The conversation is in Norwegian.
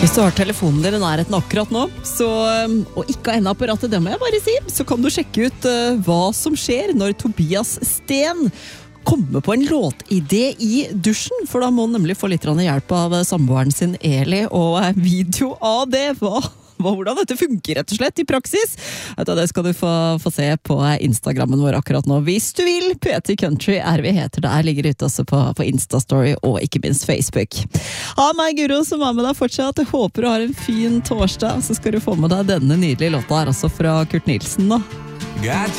Hvis du har telefonen din i nærheten akkurat nå, og ikke har enda på rattet, det må jeg bare si, så kan du sjekke ut hva som skjer når Tobias Sten kommer på en låtidé i dusjen, for da må han nemlig få litt hjelp av samboeren sin Eli, og video av det, hvordan dette funker rett og slett i praksis. Det skal du få se på Instagrammen vår akkurat nå. Hvis du vil, PT Country vi heter det. Ligger ute også på Instastory og ikke minst Facebook. Ha meg, Guro, som med deg fortsatt. Jeg håper du har en fin torsdag, så skal du få med deg denne nydelige låta her, altså fra Kurt Nilsen nå. Got